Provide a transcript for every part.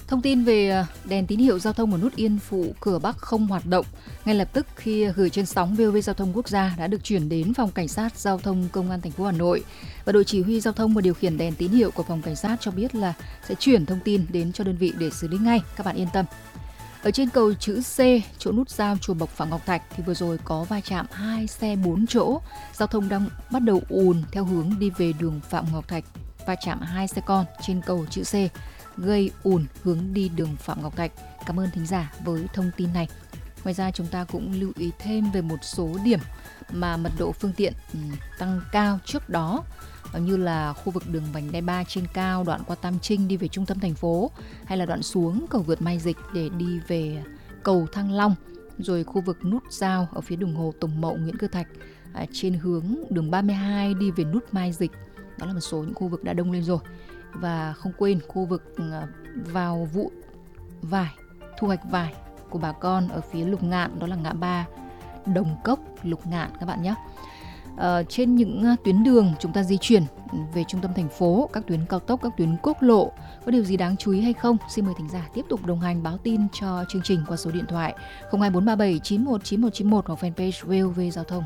Thông tin về đèn tín hiệu giao thông ở nút Yên Phụ cửa Bắc không hoạt động, ngay lập tức khi gửi trên sóng VOV Giao thông Quốc gia đã được chuyển đến Phòng Cảnh sát Giao thông Công an thành phố Hà Nội, và đội chỉ huy giao thông và điều khiển đèn tín hiệu của Phòng Cảnh sát cho biết là sẽ chuyển thông tin đến cho đơn vị để xử lý ngay, các bạn yên tâm. Ở trên cầu chữ C, chỗ nút giao Chùa Bộc Phạm Ngọc Thạch thì vừa rồi có va chạm 2 xe 4 chỗ, giao thông đang bắt đầu ùn theo hướng đi về đường Phạm Ngọc Thạch, va chạm 2 xe con trên cầu chữ C, gây ùn hướng đi đường Phạm Ngọc Thạch. Cảm ơn thính giả với thông tin này. Ngoài ra chúng ta cũng lưu ý thêm về một số điểm mà mật độ phương tiện tăng cao trước đó, như là khu vực đường vành đai 3 trên cao, đoạn qua Tam Trinh đi về trung tâm thành phố, hay là đoạn xuống cầu vượt Mai Dịch để đi về cầu Thăng Long, rồi khu vực nút giao ở phía đường Hồ Tùng Mậu, Nguyễn Cơ Thạch trên hướng đường 32 đi về nút Mai Dịch. Đó là một số những khu vực đã đông lên rồi. Và không quên khu vực vào vụ vải, thu hoạch vải của bà con ở phía Lục Ngạn, đó là ngã ba Đồng Cốc, Lục Ngạn các bạn nhé. Trên những tuyến đường chúng ta di chuyển về trung tâm thành phố, các tuyến cao tốc, các tuyến quốc lộ, có điều gì đáng chú ý hay không? Xin mời thính giả tiếp tục đồng hành báo tin cho chương trình qua số điện thoại 02437 919191 hoặc fanpage VOV Giao thông.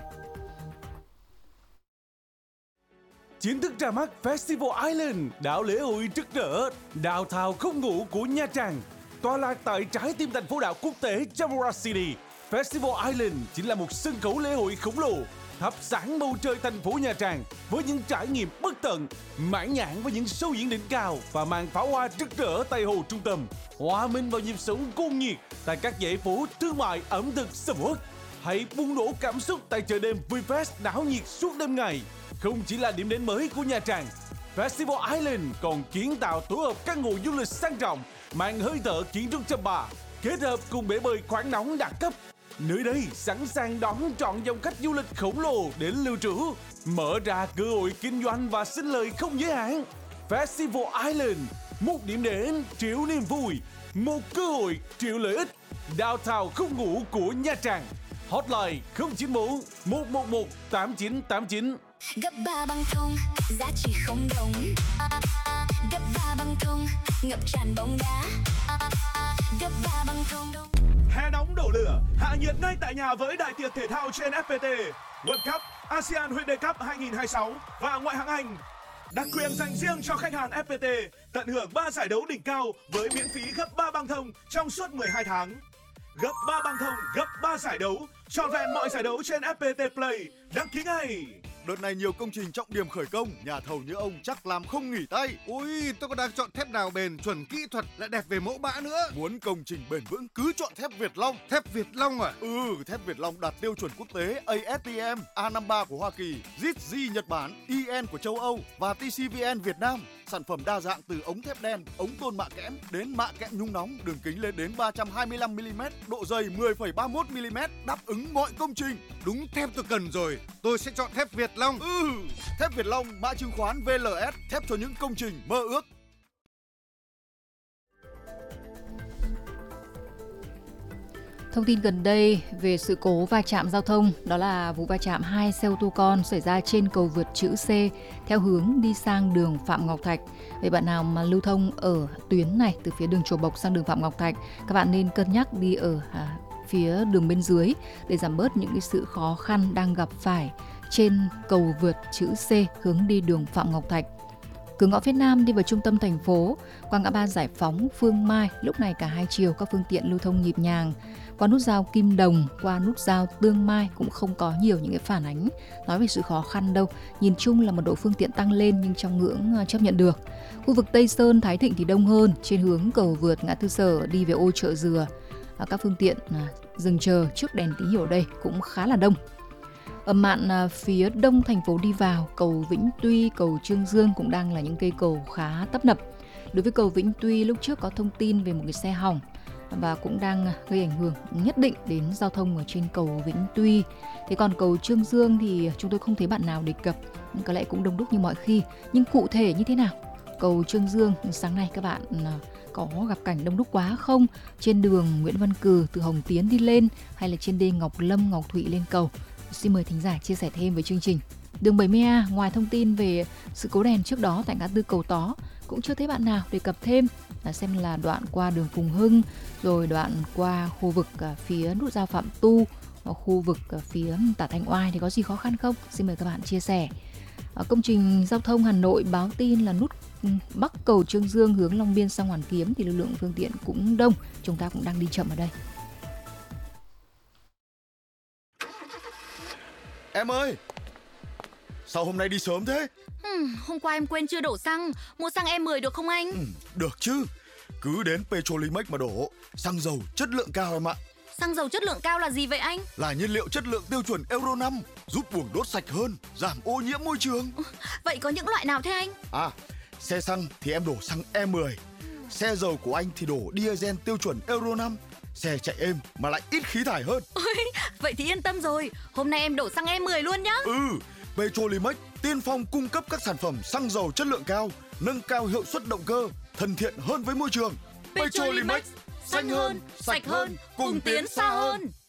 Chính thức ra mắt Festival Island, đảo lễ hội rực rỡ, đào thào không ngủ của Nha Trang. Tọa lạc tại trái tim thành phố đảo quốc tế Chamora City, Festival Island chính là một sân khấu lễ hội khổng lồ, thắp sáng bầu trời thành phố Nha Trang với những trải nghiệm bất tận, mãn nhãn với những show diễn đỉnh cao và màn pháo hoa rực rỡ tại hồ trung tâm, hòa mình vào nhịp sống cuồng nhiệt tại các dãy phố thương mại ẩm thực sầm uất. Hãy bùng nổ cảm xúc tại chợ đêm VFest đảo nhiệt suốt đêm ngày. Không chỉ là điểm đến mới của Nha Trang, Festival Island còn kiến tạo tổ hợp căn hộ du lịch sang trọng, mang hơi thở kiến trúc chăm ba, kết hợp cùng bể bơi khoáng nóng đẳng cấp. Nơi đây sẵn sàng đón trọn dòng khách du lịch khổng lồ đến lưu trú, mở ra cơ hội kinh doanh và sinh lời không giới hạn. Festival Island, một điểm đến triệu niềm vui, một cơ hội triệu lợi ích. Downtown không ngủ của Nha Trang. Hotline 094 111 8989. Gấp 3 băng thông, giá trị không đồng. Gấp 3 băng thông, ngập tràn bóng đá. Gấp 3 băng thông đông. Hè nóng đổ lửa, hạ nhiệt ngay tại nhà với đại tiệc thể thao trên FPT, World Cup, ASEAN Hyundai Cup 2026 và ngoại hạng Anh. Đặc quyền dành riêng cho khách hàng FPT, tận hưởng 3 giải đấu đỉnh cao với miễn phí gấp 3 băng thông trong suốt 12 tháng. Gấp 3 băng thông, gấp 3 giải đấu, trọn vẹn mọi giải đấu trên FPT Play. Đăng ký ngay! Đợt này nhiều công trình trọng điểm khởi công, nhà thầu như ông chắc làm không nghỉ tay. Ôi, tôi còn đang chọn thép nào bền, chuẩn kỹ thuật, lại đẹp về mẫu mã nữa. Muốn công trình bền vững cứ chọn thép Việt Long. Thép Việt Long à? Thép Việt Long đạt tiêu chuẩn quốc tế ASTM, A53 của Hoa Kỳ, JITG Nhật Bản, EN của châu Âu và TCVN Việt Nam. Sản phẩm đa dạng từ ống thép đen, ống tôn mạ kẽm đến mạ kẽm nhung nóng, đường kính lên đến 325 mm, độ dày 10,31 mm, đáp ứng mọi công trình. Đúng thép tôi cần rồi, tôi sẽ chọn thép Việt Long. Thép Việt Long, mã chứng khoán VLS, thép cho những công trình mơ ước. Thông tin gần đây về sự cố va chạm giao thông, đó là vụ va chạm 2 xe ô tô con xảy ra trên cầu vượt chữ C theo hướng đi sang đường Phạm Ngọc Thạch. Vậy bạn nào mà lưu thông ở tuyến này từ phía đường Chùa Bộc sang đường Phạm Ngọc Thạch, các bạn nên cân nhắc đi ở phía đường bên dưới để giảm bớt những cái sự khó khăn đang gặp phải trên cầu vượt chữ C hướng đi đường Phạm Ngọc Thạch. Cửa ngõ phía Nam đi vào trung tâm thành phố, qua ngã ba Giải Phóng, Phương Mai, lúc này cả hai chiều các phương tiện lưu thông nhịp nhàng. Qua nút giao Kim Đồng, qua nút giao Tương Mai cũng không có nhiều những cái phản ánh nói về sự khó khăn đâu. Nhìn chung là mật độ phương tiện tăng lên nhưng trong ngưỡng chấp nhận được. Khu vực Tây Sơn, Thái Thịnh thì đông hơn, trên hướng cầu vượt ngã tư Sở đi về ô Chợ Dừa. Các phương tiện dừng chờ trước đèn tín hiệu đây cũng khá là đông. Ở mạn phía đông thành phố đi vào, cầu Vĩnh Tuy, cầu Trương Dương cũng đang là những cây cầu khá tấp nập. Đối với cầu Vĩnh Tuy, lúc trước có thông tin về một cái xe hỏng và cũng đang gây ảnh hưởng nhất định đến giao thông ở trên cầu Vĩnh Tuy. Thế còn cầu Trương Dương thì chúng tôi không thấy bạn nào đề cập, có lẽ cũng đông đúc như mọi khi. Nhưng cụ thể như thế nào? Cầu Trương Dương sáng nay các bạn có gặp cảnh đông đúc quá không? Trên đường Nguyễn Văn Cừ từ Hồng Tiến đi lên hay là trên đê Ngọc Lâm, Ngọc Thụy lên cầu? Xin mời thính giả chia sẻ thêm với chương trình. Đường 70A, ngoài thông tin về sự cố đèn trước đó tại ngã tư Cầu Tó, cũng chưa thấy bạn nào đề cập thêm, là xem là đoạn qua đường Phùng Hưng, rồi đoạn qua khu vực phía nút giao Phạm Tu, và khu vực phía Tả Thanh Oai thì có gì khó khăn không? Xin mời các bạn chia sẻ. Công trình giao thông Hà Nội báo tin là nút Bắc cầu Chương Dương hướng Long Biên sang Hoàn Kiếm thì lực lượng phương tiện cũng đông, chúng ta cũng đang đi chậm ở đây. Em ơi, sao hôm nay đi sớm thế? Hôm qua em quên chưa đổ xăng, mua xăng E10 được không anh? Được chứ, cứ đến Petrolimex mà đổ, xăng dầu chất lượng cao em ạ. Xăng dầu chất lượng cao là gì vậy anh? Là nhiên liệu chất lượng tiêu chuẩn Euro 5, giúp buồng đốt sạch hơn, giảm ô nhiễm môi trường. Vậy có những loại nào thế anh? Xe xăng thì em đổ xăng E10, xe dầu của anh thì đổ diesel tiêu chuẩn Euro 5, xe chạy êm mà lại ít khí thải hơn. Vậy thì yên tâm rồi, hôm nay em đổ xăng E10 luôn nhá. Petrolimex tiên phong cung cấp các sản phẩm xăng dầu chất lượng cao, nâng cao hiệu suất động cơ, thân thiện hơn với môi trường. Petrolimex, xanh hơn, sạch hơn, cùng tiến xa hơn.